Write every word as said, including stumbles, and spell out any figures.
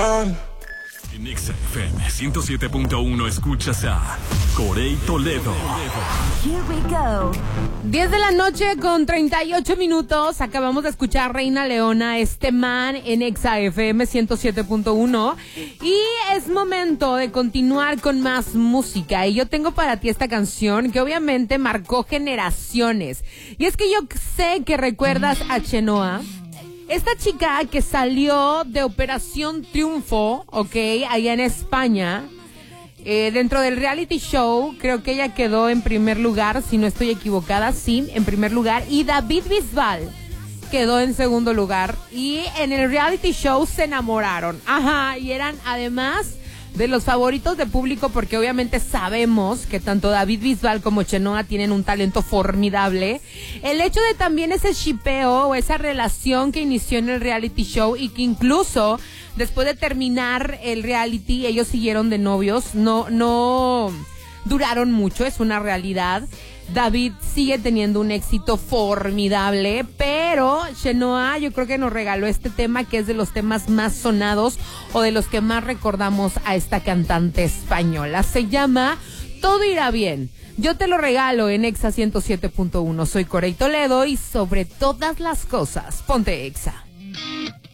on. En Exa F M ciento siete punto uno escuchas a Corey Toledo. Here we go. diez de la noche con treinta y ocho minutos. Acabamos de escuchar Reina Leona, este man en Exa F M ciento siete punto uno. Y es momento de continuar con más música. Y yo tengo para ti esta canción que obviamente marcó generaciones. Y es que yo sé que recuerdas a Chenoa. Esta chica que salió de Operación Triunfo, ok, allá en España, eh, dentro del reality show, creo que ella quedó en primer lugar, si no estoy equivocada, sí, en primer lugar, y David Bisbal quedó en segundo lugar, y en el reality show se enamoraron, ajá, y eran además de los favoritos de público, porque obviamente sabemos que tanto David Bisbal como Chenoa tienen un talento formidable. El hecho de también ese shipeo o esa relación que inició en el reality show y que incluso después de terminar el reality ellos siguieron de novios, no, no duraron mucho, es una realidad. David sigue teniendo un éxito formidable, pero Chenoa yo creo que nos regaló este tema que es de los temas más sonados o de los que más recordamos a esta cantante española. Se llama Todo irá bien. Yo te lo regalo en Exa ciento siete punto uno. Soy Corey Toledo y sobre todas las cosas, ponte Exa.